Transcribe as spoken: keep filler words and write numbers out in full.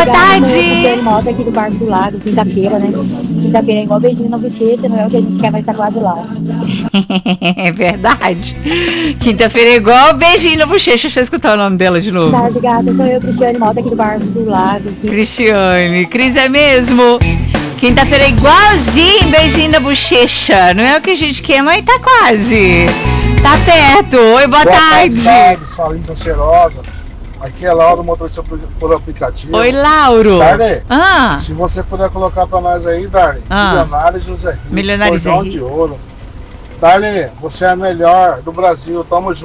boa tarde. Cristiane Mota aqui do Parque do Lago, quinta-feira, né? Quinta-feira é igual beijinho na bochecha, não é o que a gente quer, mas tá quase lá. É verdade. Quinta-feira é igual beijinho na bochecha. Deixa eu escutar o nome dela de novo. Tarde, gata, sou eu, Cristiane Mota aqui do Parque do Lago. Cristiane, Cris é mesmo. Quinta-feira é igualzinho beijinho na bochecha. Não é o que a gente quer, mas tá quase. Tá perto. Oi, boa, Boa tarde. tarde, sua linda cheirosa. Aqui é Lauro, motorista por, por aplicativo. Oi, Lauro. Darley, Ah. se você puder colocar pra nós aí, Darley, Ah. Milionário José Rico, Milionário José Cordão Rico. de Ouro. Darley, você é a melhor do Brasil, tamo junto.